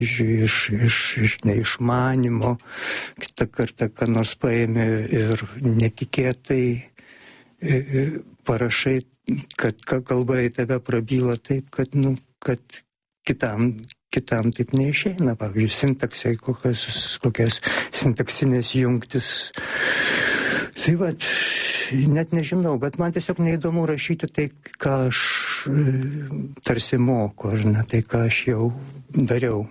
iš neišmanimo, kitą kartą ką nors paėmė ir netikėtai parašai, kad kalba į tave prabyla taip, kad kitam taip neišeina. Pavyzdžiui, sintaksai, kokias sintaksinės jungtis. Tai vat, net nežinau, bet man tiesiog neįdomu rašyti tai, ką aš tarsi moku, ar ne, tai, ką aš jau dariau.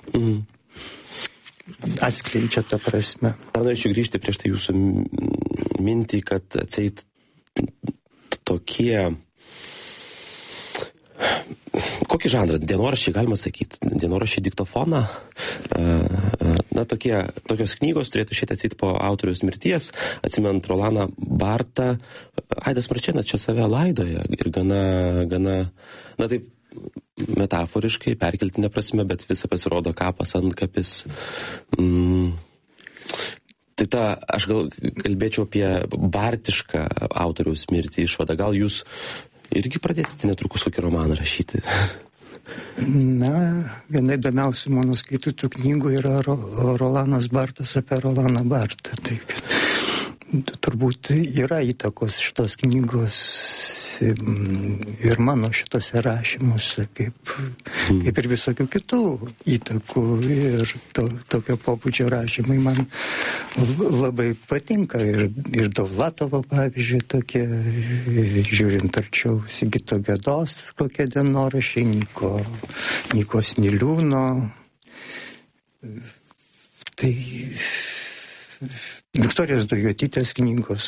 Atskleidžia tą prasme. Dar norėčiau grįžti prieš tai jūsų mintį, kad atseit tokie... Kokį žanrą? Dienoraščiai, galima sakyti. Dienoraščiai diktofoną. Tokios knygos turėtų šitą atseit po autoriaus mirties. Atsimint Rolaną Bartą. Aidas Marčėnas čia save laidoja ir gana, taip, metaforiškai, perkeltinė prasme, bet visa pasirodo kapas, antkapis. Tai aš gal kalbėčiau apie bartišką autoriaus mirtį išvadą. Gal jūs irgi pradėsite netrukus kokį romaną rašyti? Na, viena įdomiausių mano skaitytų knygų yra Rolanas Bartas apie Rolaną Bartą. Tai turbūt yra įtakos šitos knygos ir mano šitose rašymuose, kaip ir visokių kitų įtakų. Ir tokio pobūdžio rašymai man labai patinka. Ir Dovlatovo, pavyzdžiui, tokie, žiūrint arčiau, Sigito Gedos, kokie dienoraščiai, Nykos Niliūno. Tai Viktorijos Daujotytės knygos.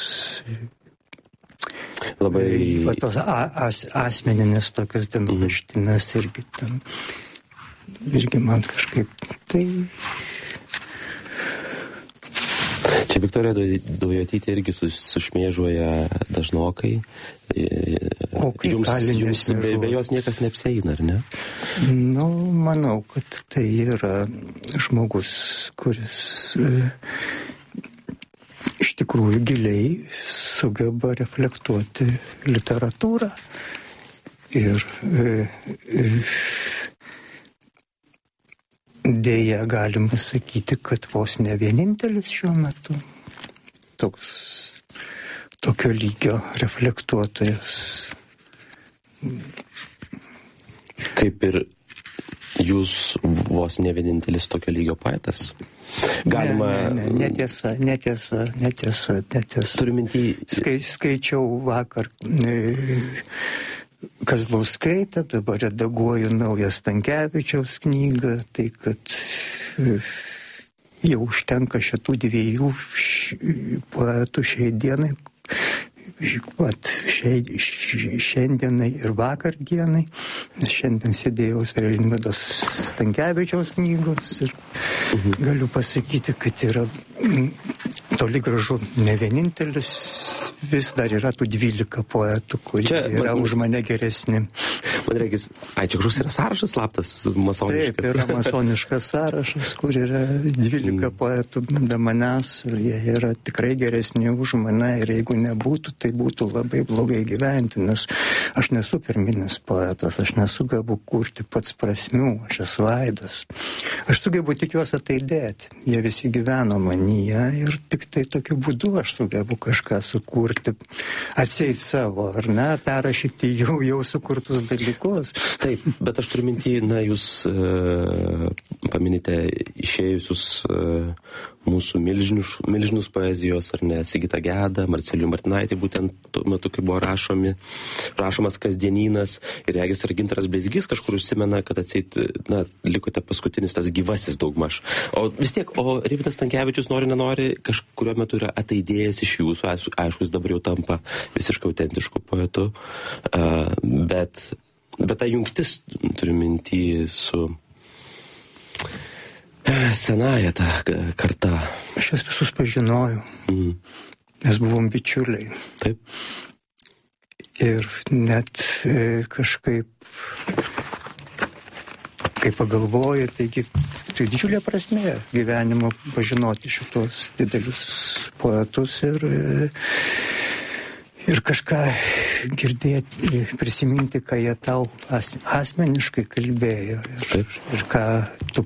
Labai... Tos asmeninės tokios dienoraštinės irgi man kažkaip tai... Čia Viktorija Daujotytė irgi sušmėžuoja dažnokai. O kaip jums be jos niekas neapsieina, ar ne? Nu, manau, kad tai yra žmogus, kuris... iš tikrųjų giliai sugeba reflektuoti literatūrą ir dėja galima sakyti, kad vos ne vienintelis šiuo metu tokio lygio reflektuotojas. Kaip ir jūs vos ne vienintelis tokio lygio poetas? Galima... Netiesa. Turiu mintį... Skaičiau vakar Kazlauskaitę, dabar redaguoju naują Stankevičiaus knygą, tai kad jau užtenka šitų dviejų poetų šiai dienai, šiandienai ir vakar dienai, nes šiandien sėdėjau prie Rimvydos Stankevičiaus knygos ir galiu pasakyti, kad yra toli gražu ne vienintelis, vis dar yra tų 12 poetų, kurie yra už mane geresni. Man reikės, čia kažkoks yra sąrašas slaptas, masoniškas. Taip, yra masoniškas sąrašas, kur yra 12 poetų be manęs ir jie yra tikrai geresni už mane ir jeigu nebūtų, tai būtų labai blogai gyventi, nes aš nesu pirminis poetas, aš nesugebu kurti pats prasmių, aš esu Aidas. Aš sugebu tik juos ataidėti, jie visi gyveno manyje ir tik tai tokiu būdu aš sugebu kažką sukurti, atseit savo, ar ne, perrašyti jau sukurtus dalykus. Taip, bet aš turiu mintį, jūs paminite išėjusius mūsų milžinus poezijos, ar ne, Sigitą Gedą, Marcelijų Martinaitį, būtent tuo metu, kai buvo rašomas Kasdienynas, ir regis ir Gintaras Bleizgys kažkur užsimena, kad atseit, likote paskutinis tas gyvasis daugmaž. O vis tiek, Rimvydas Stankevičius nenori, kažkuriuo metu yra ataidėjęs iš jūsų, aišku, jis dabar jau tampa visiškai autentišku poetu, bet ta jungtis, turiu mintį, su senąją tą kartą. Aš jas visus pažinojau. Mes buvom bičiuliai. Taip. Ir net kažkaip, kai pagalvoju, taigi tai didžiulė prasmė gyvenimo pažinoti šitos didelius poetus ir kažką girdėti, prisiminti, ką jie tau asmeniškai kalbėjo ir ką tu